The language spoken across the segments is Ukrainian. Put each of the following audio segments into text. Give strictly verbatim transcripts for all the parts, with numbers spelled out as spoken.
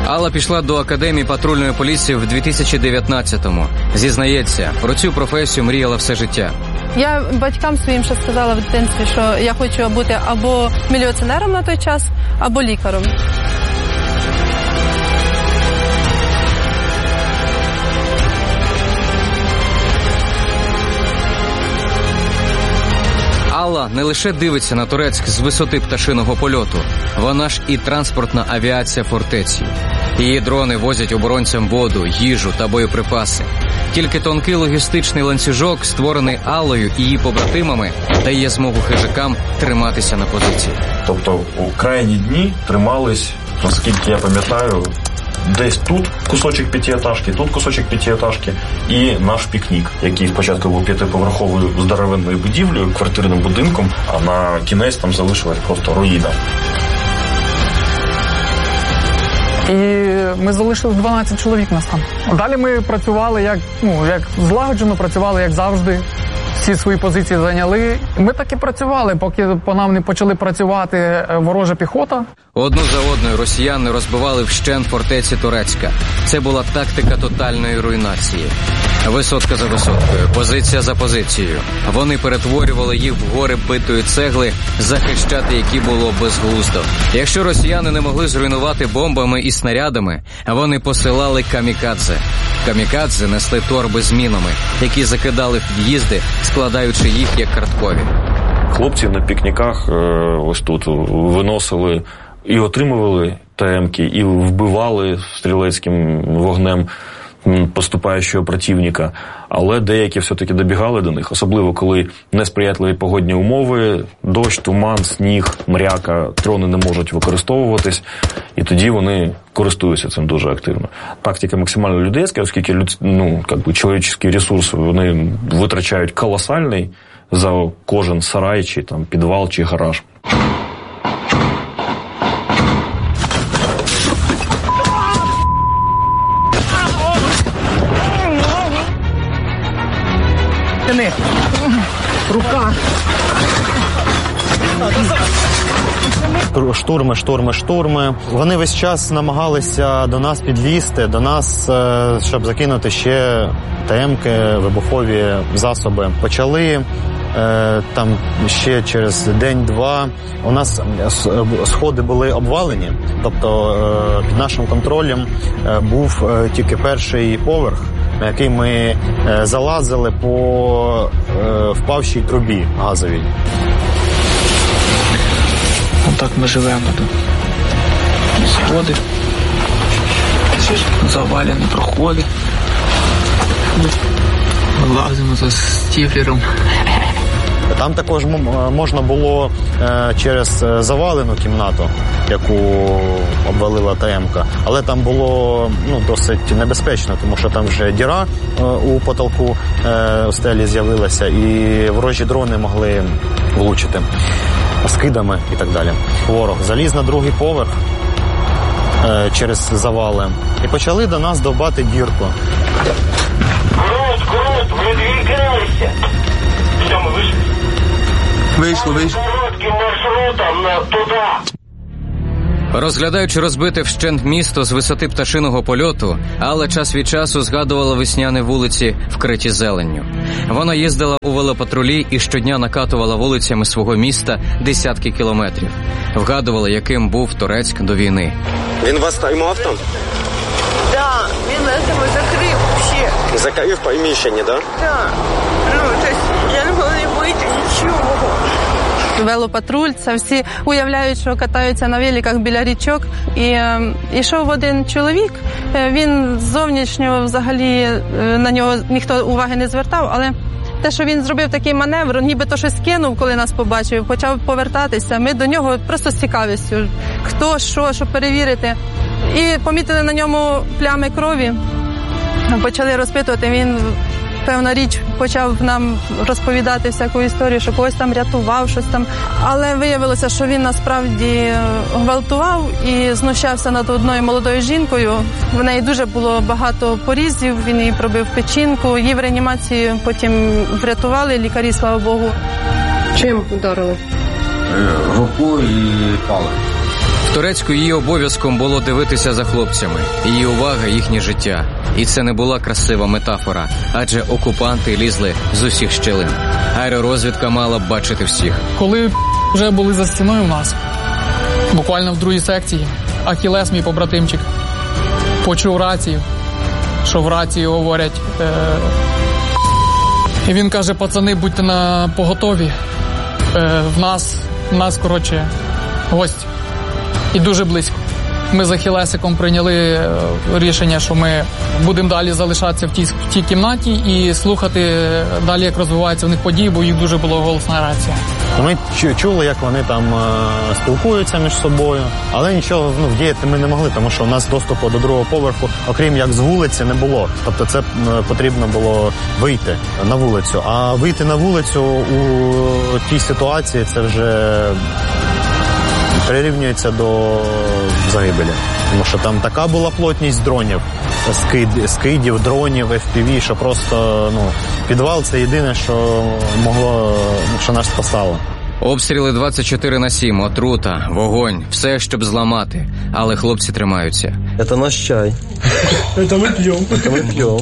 Алла пішла до Академії патрульної поліції в дві тисячі дев'ятнадцятому. Зізнається, про цю професію мріяла все життя. Я батькам своїм ще сказала в дитинстві, що я хочу бути або міліціонером на той час, або лікарем. Алла не лише дивиться на Турецьк з висоти пташиного польоту, вона ж і транспортна авіація фортеці. Її дрони возять оборонцям воду, їжу та боєприпаси. Тільки тонкий логістичний ланцюжок, створений Аллою і її побратимами, дає змогу хижакам триматися на позиції. Тобто у крайні дні тримались, наскільки я пам'ятаю, десь тут кусочок п'ятиетажки, тут кусочок п'ятиетажки і наш пікнік, який спочатку був п'ятиповерховою здоровенною будівлею, квартирним будинком, а на кінець там залишилась просто руїна. І ми залишили дванадцять чоловік нас там. Далі ми працювали як, ну, як злагоджено, працювали як завжди. Всі свої позиції зайняли. Ми так і працювали, поки по нам не почали працювати ворожа піхота. Одну за одною росіяни розбивали вщент фортеці Турецька. Це була тактика тотальної руйнації. Висотка за висоткою, позиція за позицією. Вони перетворювали їх в гори битої цегли, захищати які було безглуздо. Якщо росіяни не могли зруйнувати бомбами і снарядами, вони посилали камікадзе. Камікадзе несли торби з мінами, які закидали під'їзди, складаючи їх як карткові. Хлопці на пікніках ось тут виносили і отримували ТМ-ки, і вбивали стрілецьким вогнем поступаючого противника, але деякі все-таки добігали до них, особливо коли несприятливі погодні умови, дощ, туман, сніг, мряка, дрони не можуть використовуватись, і тоді вони користуються цим дуже активно. Тактика максимально людейська, оскільки люд, ну, как би, чоловічний ресурс вони витрачають колосальний за кожен сарай, чи там, підвал, чи гараж. Рука. Штурми, штурми, штурми. Вони весь час намагалися до нас підлізти, до нас, щоб закинути ще ТМ-ки, вибухові засоби. Почали там ще через день-два. У нас сходи були обвалені, тобто під нашим контролем був тільки перший поверх, на який ми залазили по впавшій трубі газовій. Отак ми живемо тут. Сходи, завалені проходи. Лазимо за стіфлером. Там також можна було через завалену кімнату, яку обвалила ТМ-ка, але там було ну, досить небезпечно, тому що там вже діра у потолку у стелі з'явилася, і ворожі дрони могли влучити скидами і так далі. Ворог заліз на другий поверх через завали і почали до нас довбати дірку. Крут, крут, ви двигалися. Все, ми вийшли. Вийшло, вийшло. Коротким маршрутом на туди. Розглядаючи розбите вщент місто з висоти пташиного польоту, Алла час від часу згадувала весняні вулиці, вкриті зеленню. Вона їздила у велопатрулі і щодня накатувала вулицями свого міста десятки кілометрів. Вгадувала, яким був Турецьк до війни. Він вас таймав там? Так, він нас закрив ще. Закрив приміщення, так? Так. Ну, тобто я не могла не вийти нічого. Велопатруль, це всі уявляють, що катаються на великах біля річок. І е, йшов один чоловік, він зовнішньо взагалі на нього ніхто уваги не звертав, але те, що він зробив такий маневр, ніби то щось кинув, коли нас побачив, почав повертатися. Ми до нього просто з цікавістю, хто, що, щоб перевірити. І помітили на ньому плями крові, почали розпитувати, він... Певна річ, почав нам розповідати всяку історію, що когось там рятував, щось там. Але виявилося, що він насправді гвалтував і знущався над одною молодою жінкою. В неї дуже було багато порізів, він їй пробив печінку. Її в реанімації потім врятували, лікарі, слава Богу. Чим ударили? Руку і палець. В Турецьку її обов'язком було дивитися за хлопцями. Її увага – їхнє життя. І це не була красива метафора, адже окупанти лізли з усіх щілин. Аеророзвідка мала б бачити всіх. Коли вже були за стіною у нас, буквально в другій секції, Ахілес, мій побратимчик, почув рацію, що в рації говорять. Е- і він каже: пацани, будьте на поготові. Е- в нас, в нас, коротше, гості. І дуже близько. Ми з Ахілесиком прийняли рішення, що ми будемо далі залишатися в тій, в тій кімнаті і слухати далі, як розвиваються в них події, бо їх дуже була голосна рація. Ми чули, як вони там е, спілкуються між собою, але нічого ну, вдіяти ми не могли, тому що у нас доступу до другого поверху, окрім як з вулиці, не було. Тобто це потрібно було вийти на вулицю. А вийти на вулицю у тій ситуації – це вже прирівнюється до загибелі. Тому що там така була плотність дронів, скид, скидів, дронів, еф пі ві, що просто ну, підвал – це єдине, що могло, що нас спасало. Обстріли двадцять чотири на сім, отрута, вогонь, все, щоб зламати. Але хлопці тримаються. Це наш чай. Це ми п'ємо. Це ми п'ємо.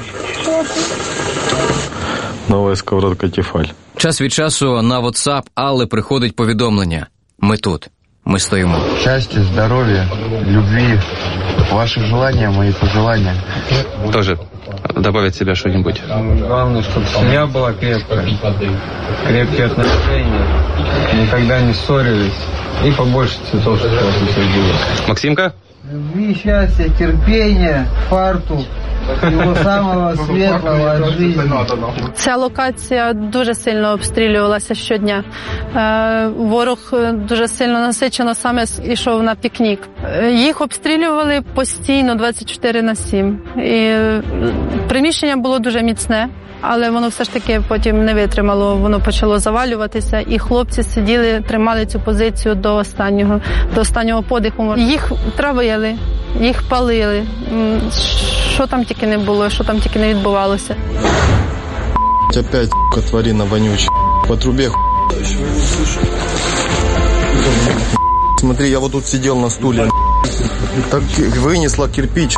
Нова сковородка Тефаль. Час від часу на WhatsApp Алли приходить повідомлення. Ми тут. Мы стоим. Счастья, здоровья, любви, ваши желания, мои пожелания. Тоже добавить в себя что-нибудь. Главное, чтобы семья была крепкая, крепкие отношения, никогда не ссорились и побольше цветов садилось. Максимка? Любви, счастья, терпения, фарту. Його самого світлого від життя. Ця локація дуже сильно обстрілювалася щодня. Ворог дуже сильно насичено саме йшов на пікнік. Їх обстрілювали постійно двадцять чотири на сім. І приміщення було дуже міцне, але воно все ж таки потім не витримало, воно почало завалюватися, і хлопці сиділи, тримали цю позицію до останнього, до останнього подиху. Їх травили, їх палили. Що там тільки не було, що там тільки не відбувалося. Опять, сука, тварина вонючая. По трубе, смотри, я вот тут сидел на стуле. Так вынесла кирпич.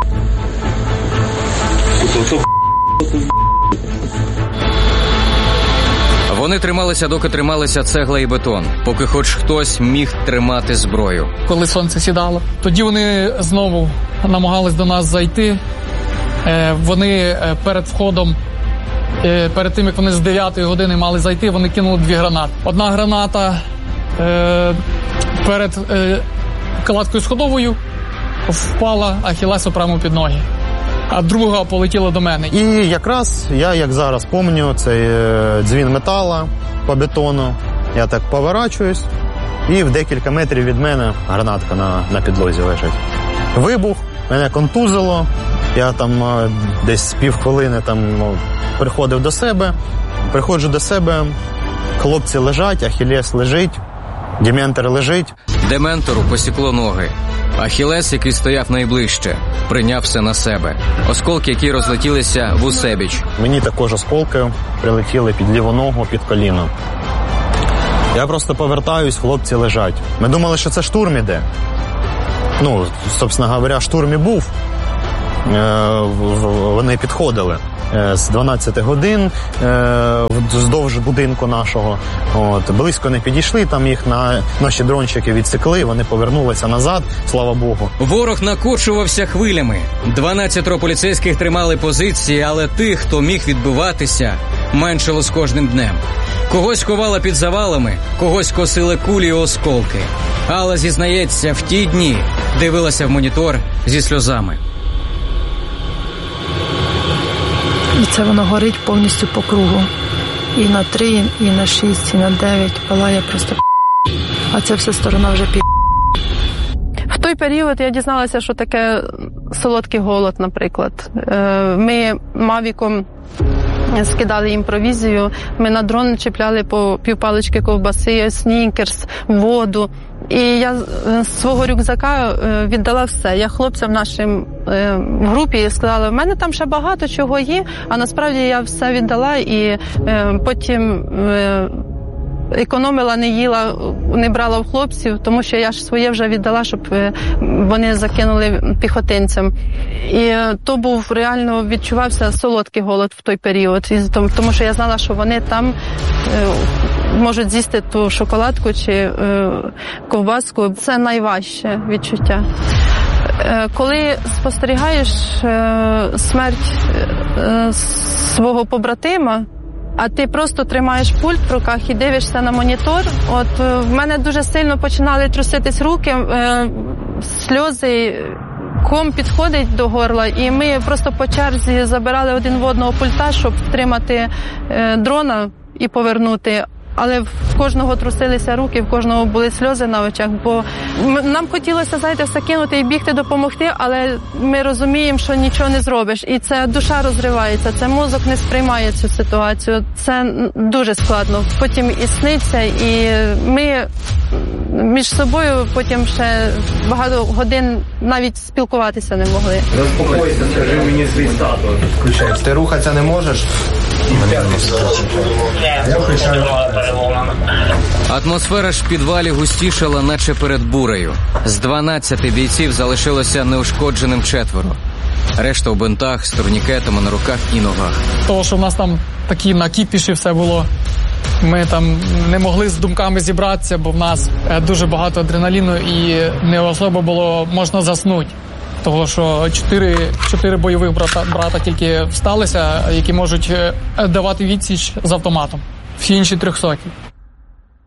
Вони трималися, доки трималися цегла і бетон, поки хоч хтось міг тримати зброю. Коли сонце сідало, тоді вони знову намагались до нас зайти. Вони перед входом, перед тим, як вони з дев'ятої години мали зайти, вони кинули дві гранати. Одна граната перед кладкою сходовою впала Ахілесу прямо під ноги, а друга полетіла до мене. І якраз я, як зараз пам'ятаю, цей дзвін метала по бетону. Я так поворачуюсь, і в декілька метрів від мене гранатка на, на підлозі лежить. Вибух, мене контузило, я там десь півхвилини там приходив до себе, приходжу до себе, хлопці лежать, Ахілес лежить, Дементор лежить. Дементору посікло ноги. Ахілес, який стояв найближче, прийняв все на себе. Осколки, які розлетілися в усебіч. Мені також осколки прилетіли під ліву ногу, під коліно. Я просто повертаюсь, хлопці лежать. Ми думали, що це штурм іде. Ну, собственно говоря, штурм і був. Вони підходили з дванадцяти годин вздовж будинку нашого. От, близько не підійшли, там їх на, наші дрончики відсекли, вони повернулися назад, слава Богу. Ворог накочувався хвилями. дванадцятеро поліцейських тримали позиції, але тих, хто міг відбиватися, меншало з кожним днем. Когось ховала під завалами, когось косили кулі і осколки. Алла зізнається, в ті дні дивилася в монітор зі сльозами. І це воно горить повністю по кругу. І на три, і на шість, і на дев'ять палає просто п***. А це вся сторона вже пі***. В той період я дізналася, що таке солодкий голод, наприклад. Ми мавіком скидали їм провізію, ми на дрон чіпляли по півпалички ковбаси, снікерс, воду. І я з свого рюкзака віддала все. Я хлопцям нашим в групі сказала, в мене там ще багато чого є, а насправді я все віддала, і потім економила, не їла, не брала в хлопців, тому що я ж своє вже віддала, щоб вони закинули піхотинцям. І то був реально, відчувався солодкий голод в той період, тому що я знала, що вони там можуть з'їсти ту шоколадку чи ковбаску. Це найважче відчуття. Коли спостерігаєш смерть свого побратима, а ти просто тримаєш пульт в руках і дивишся на монітор, от в мене дуже сильно починали труситись руки, сльози, ком підходить до горла, і ми просто по черзі забирали один в одного пульта, щоб втримати дрона і повернути. Але в кожного трусилися руки, в кожного були сльози на очах, бо нам хотілося, знаєте, все кинути і бігти допомогти, але ми розуміємо, що нічого не зробиш. І це душа розривається, це мозок не сприймає цю ситуацію. Це дуже складно. Потім і сниться, і ми між собою потім ще багато годин навіть спілкуватися не могли. Заспокойся, скажи мені свій статус. Ти рухатися не можеш? Атмосфера ж в підвалі густішала, наче перед бурею. З дванадцяти бійців залишилося неушкодженим четверо. Решта у бинтах, з турнікетами на руках і ногах. Того, що в нас там такі накіпіші все було. Ми там не могли з думками зібратися, бо в нас дуже багато адреналіну і не особо було можна заснути. Того, що чотири, чотири бойових брата, брата тільки всталися, які можуть давати відсіч з автоматом. Всі інші трьохсоті.